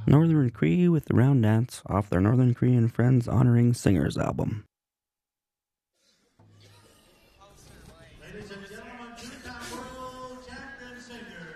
Northern Cree with the Round Dance off their Northern Cree and Friends Honoring Singers album. Ladies and gentlemen, two-time world champion singer,